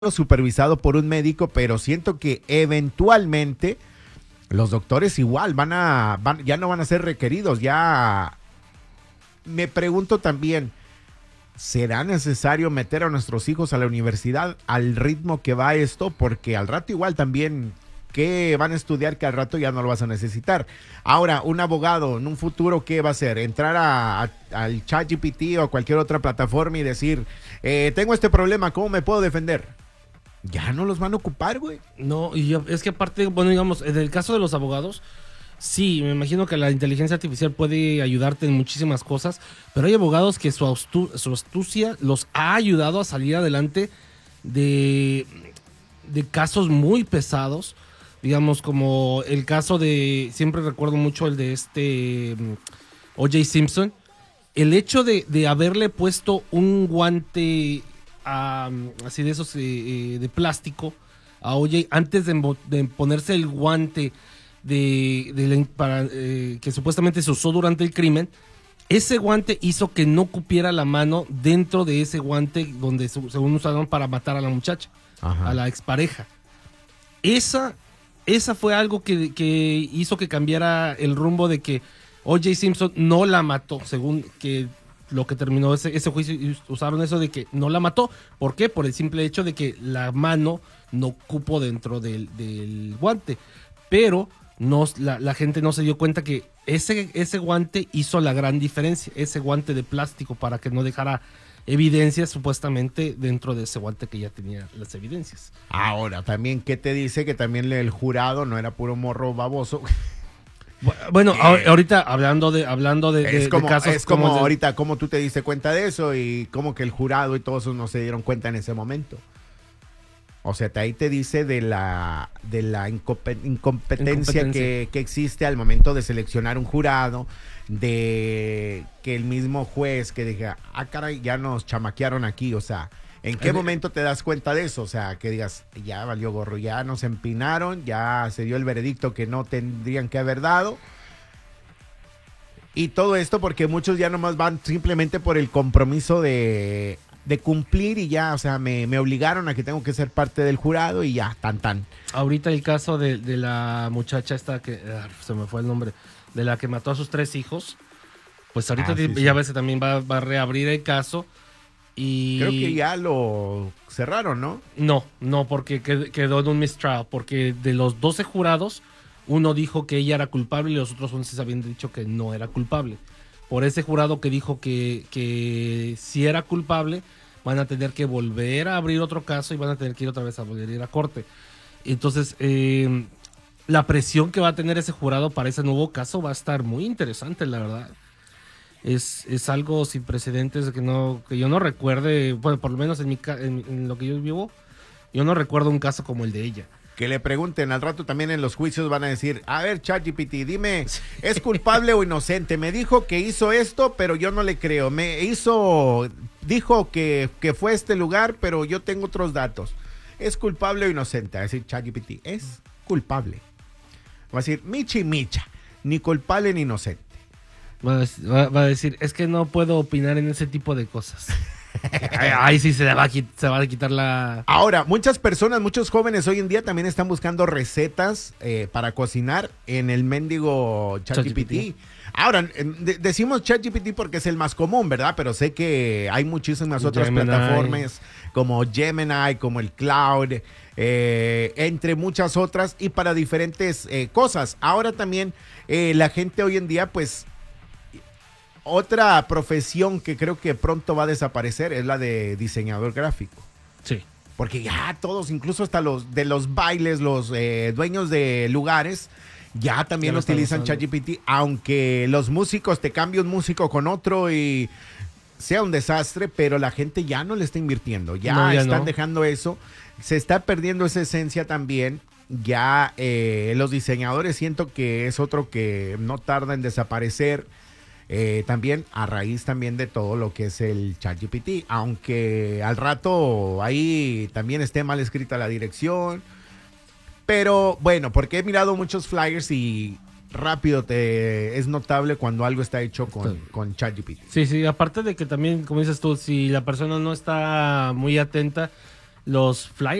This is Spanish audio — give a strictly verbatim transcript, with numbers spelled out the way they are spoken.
supervisado por un médico, pero siento que eventualmente los doctores igual van a, van, ya no van a ser requeridos. Ya me pregunto también, ¿será necesario meter a nuestros hijos a la universidad al ritmo que va esto? Porque al rato igual también, ¿qué van a estudiar que al rato ya no lo vas a necesitar? Ahora, un abogado en un futuro, ¿qué va a hacer? Entrar a, a, al ChatGPT o a cualquier otra plataforma y decir, eh, tengo este problema, ¿cómo me puedo defender? Ya no los van a ocupar, güey. No, y yo, es que aparte, bueno, digamos, en el caso de los abogados, sí, me imagino que la inteligencia artificial puede ayudarte en muchísimas cosas, pero hay abogados que su, astu su astucia los ha ayudado a salir adelante de, de casos muy pesados, digamos, como el caso de, siempre recuerdo mucho el de este O J Simpson, el hecho de, de haberle puesto un guante Um, así de esos eh, de plástico a O J antes de, de ponerse el guante de, de la, para, eh, que supuestamente se usó durante el crimen. Ese guante hizo que no cupiera la mano dentro de ese guante donde según usaron para matar a la muchacha. Ajá. A la expareja. Esa, esa fue algo que, que hizo que cambiara el rumbo de que O J Simpson no la mató, según que lo que terminó ese, ese juicio, usaron eso de que no la mató. ¿Por qué? Por el simple hecho de que la mano no cupo dentro del, del guante. Pero no, la, la gente no se dio cuenta que ese, ese guante hizo la gran diferencia. Ese guante de plástico para que no dejara evidencias supuestamente dentro de ese guante que ya tenía las evidencias. Ahora, también, ¿qué te dice? Que también el jurado no era puro morro baboso. Bueno, eh, ahorita hablando de hablando de, es de, como, de casos es como, como ahorita cómo tú te diste cuenta de eso y cómo que el jurado y todos esos no se dieron cuenta en ese momento. O sea, ahí te dice de la de la incompetencia, incompetencia. Que, que existe al momento de seleccionar un jurado, de que el mismo juez que diga, ah, caray, ya nos chamaquearon aquí, o sea, ¿en qué momento te das cuenta de eso? O sea, que digas, ya valió gorro, ya nos empinaron, ya se dio el veredicto que no tendrían que haber dado. Y todo esto porque muchos ya nomás van simplemente por el compromiso de, de cumplir y ya, o sea, me, me obligaron a que tengo que ser parte del jurado y ya, tan tan. Ahorita el caso de, de la muchacha esta que, uh, se me fue el nombre, de la que mató a sus tres hijos, pues ahorita ah, sí, ya sí. ves que también va, va a reabrir el caso. Y creo que ya lo cerraron, ¿no? No, no, porque quedó en un mistrial, porque de los doce jurados, uno dijo que ella era culpable y los otros once habían dicho que no era culpable. Por ese jurado que dijo que, que si era culpable, van a tener que volver a abrir otro caso y van a tener que ir otra vez a volver a ir a corte. Entonces, eh, la presión que va a tener ese jurado para ese nuevo caso va a estar muy interesante, la verdad. Es, es algo sin precedentes que no que yo no recuerde, bueno, por lo menos en, mi, en, en lo que yo vivo, yo no recuerdo un caso como el de ella. Que le pregunten al rato también en los juicios, van a decir, a ver, ChatGPT, dime, ¿es culpable o inocente? Me dijo que hizo esto, pero yo no le creo. Me hizo, dijo que, que fue a este lugar, pero yo tengo otros datos. ¿Es culpable o inocente? Va a decir ChatGPT, es culpable. Va a decir, michi micha, ni culpable ni inocente. Va a, va a decir, es que no puedo opinar en ese tipo de cosas. Ahí sí se va, a quitar, se va a quitar la... Ahora, muchas personas, muchos jóvenes hoy en día también están buscando recetas eh, para cocinar en el mendigo ChatGPT. Ahora, de, decimos ChatGPT porque es el más común, ¿verdad? Pero sé que hay muchísimas otras Gemini. plataformas como Gemini, como el Cloud, eh, entre muchas otras y para diferentes eh, cosas. Ahora también eh, la gente hoy en día, pues... Otra profesión que creo que pronto va a desaparecer es la de diseñador gráfico. Sí. Porque ya todos, incluso hasta los de los bailes, los eh, dueños de lugares, ya también ya utilizan ChatGPT, aunque los músicos, te cambia un músico con otro y sea un desastre, pero la gente ya no le está invirtiendo, ya, no, ya están no. dejando eso, se está perdiendo esa esencia también. Ya eh, los diseñadores siento que es otro que no tarda en desaparecer. Eh, también a raíz también de todo lo que es el ChatGPT, aunque al rato ahí también esté mal escrita la dirección, pero bueno, porque he mirado muchos flyers y rápido te es notable cuando algo está hecho con, con ChatGPT. Sí, sí, aparte de que también, como dices tú, si la persona no está muy atenta, los flyers